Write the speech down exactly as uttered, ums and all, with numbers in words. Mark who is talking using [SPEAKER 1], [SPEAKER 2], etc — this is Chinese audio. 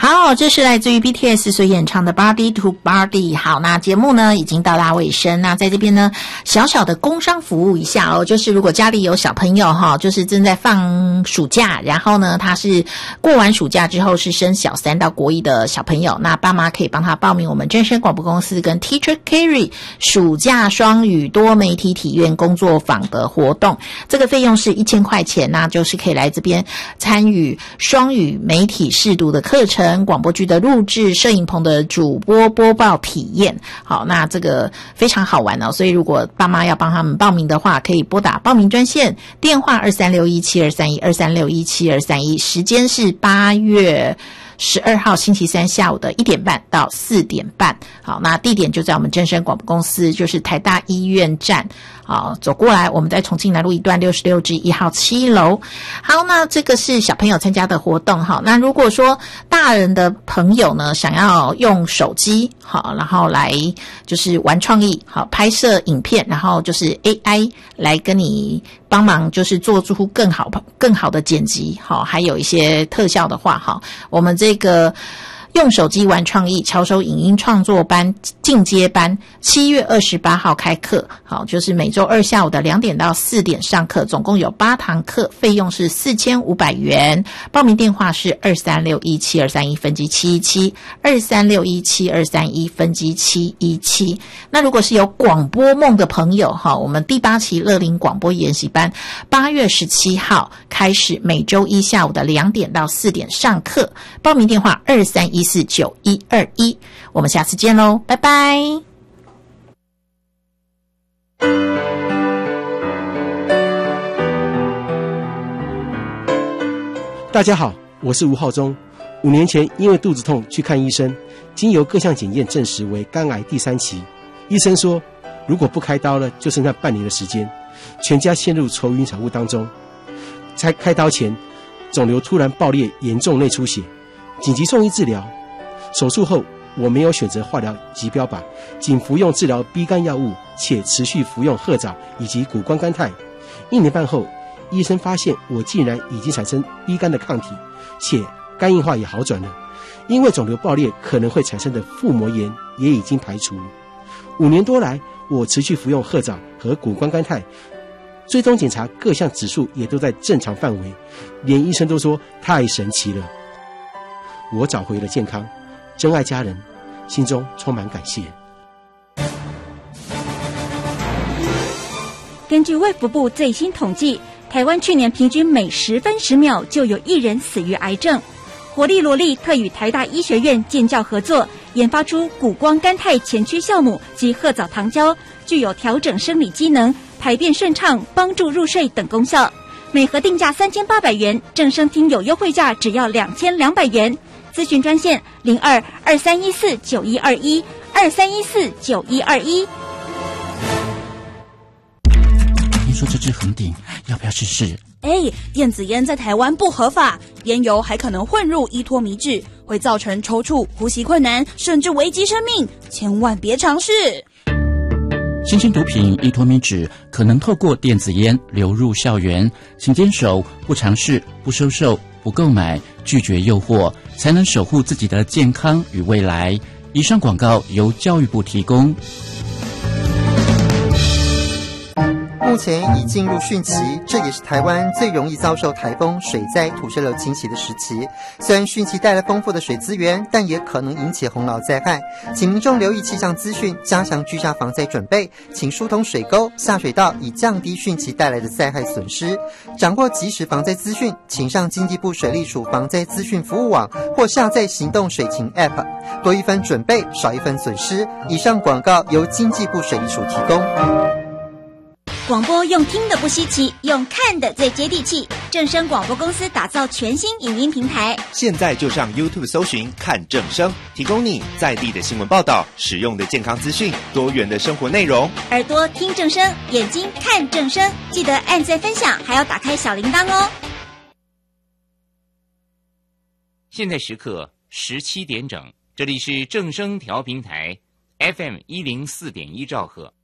[SPEAKER 1] 好，这是来自于 B T S 所演唱的 Body to Body。 好，那节目呢已经到达尾声，那在这边呢小小的工商服务一下哦，就是如果家里有小朋友哈，就是正在放暑假，然后呢他是过完暑假之后是升小三到国一的小朋友，那爸妈可以帮他报名我们正声广播公司跟 Teacher Carry 暑假双语多媒体体验工作坊的活动，这个费用是一千块钱，那就是可以来这边参与双语媒体试读的课程、广播剧的录制、摄影棚的主播播报体验。好，那这个非常好玩哦，所以如果爸妈要帮他们报名的话，可以拨打报名专线，电话二三六一七二三一 二三六一七二三一，时间是八月十二号星期三下午的一点半到四点半。好，那地点就在我们正声广播公司，就是台大医院站。好，走过来，我们在重庆南路一段六十六至一号七楼。好，那这个是小朋友参加的活动。好，那如果说大人的朋友呢，想要用手机，好，然后来就是玩创意，好，拍摄影片，然后就是 A I 来跟你帮忙，就是做出更好更好的剪辑，好，还有一些特效的话，好，我们这个用手机玩创意巧手影音创作班进阶班七月二十八号开课，好，就是每周二下午的两点到四点上课，总共有八堂课，费用是四千五百元。报名电话是二三六一七二三一分机七一七 二三六一七二三一分机七一七。那如果是有广播梦的朋友哈，我们第八期乐龄广播研习班八月十七号开始，每周一下午的两点到四点上课，报名电话二三一四九一二一。我们下次见喽，拜拜。
[SPEAKER 2] 大家好，我是吴浩中。五年前因为肚子痛去看医生，经由各项检验证实为肝癌第三期。医生说如果不开刀了就剩下半年的时间，全家陷入愁云惨雾当中。在开刀前，肿瘤突然爆裂，严重内出血，紧急送医治疗。手术后我没有选择化疗及标靶，仅服用治疗 B 肝药物，且持续服用褐藻以及谷胱甘肽。一年半后，医生发现我竟然已经产生 B 肝的抗体，且肝硬化也好转了。因为肿瘤爆裂可能会产生的腹膜炎也已经排除。五年多来，我持续服用褐藻和谷胱甘肽，追踪检查各项指数也都在正常范围，连医生都说太神奇了。我找回了健康，珍爱家人，心中充满感谢。
[SPEAKER 3] 根据卫福部最新统计，台湾去年平均每十分十秒就有一人死于癌症。活力萝莉特与台大医学院建教合作，研发出谷胱甘肽前驱酵母及褐藻糖胶，具有调整生理机能、排便顺畅、帮助入睡等功效。每盒定价三千八百元，正声听有优惠价只要两千两百元。咨询专线零二二三一四九一二一二三一四九一二一。
[SPEAKER 4] 听说这支横顶，要不要试试？
[SPEAKER 5] 哎，电子烟在台湾不合法，烟油还可能混入依托醚质，会造成抽搐、呼吸困难，甚至危及生命，千万别尝试。
[SPEAKER 4] 新型毒品依托醚质可能透过电子烟流入校园，请坚守不尝试、不收受、不购买，拒绝诱惑，才能守护自己的健康与未来。以上广告由教育部提供。
[SPEAKER 6] 目前已进入汛期，这也是台湾最容易遭受台风、水灾、土石流侵袭的时期。虽然汛期带来丰富的水资源，但也可能引起洪涝灾害，请民众留意气象资讯，加强居家防灾准备，请疏通水沟、下水道，以降低汛期带来的灾害损失。掌握即时防灾资讯，请上经济部水利署防灾资讯服务网或下载行动水情 App， 多一分准备，少一分损失。以上广告由经济部水利署提供。
[SPEAKER 3] 广播用听的不稀奇，用看的最接地气。正声广播公司打造全新影音平台，
[SPEAKER 7] 现在就上 YouTube 搜寻看正声，提供你在地的新闻报道、实用的健康资讯、多元的生活内容。
[SPEAKER 3] 耳朵听正声，眼睛看正声，记得按赞分享，还要打开小铃铛哦。
[SPEAKER 8] 现在时刻十七点整，这里是正声调频台 F M 一零四点一兆赫。